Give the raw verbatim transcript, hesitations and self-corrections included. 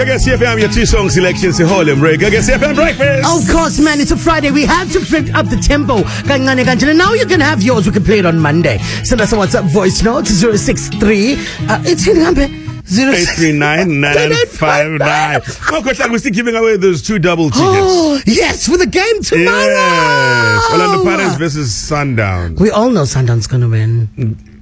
Guess C F M, your two song selection, say Harlem Break. Guess C F M Breakfast. Of course, man, it's a Friday. We have to flip up the tempo. Kancane kancane. Now you can have yours. We can play it on Monday. Send us a WhatsApp voice note to zero six three. Uh, it's in number. eight three nine nine five nine. Oh, course, we're still giving away those two double tickets. Oh, yes, for the game tomorrow. Yes. Orlando Pirates versus Sundown. We all know Sundown's going to win.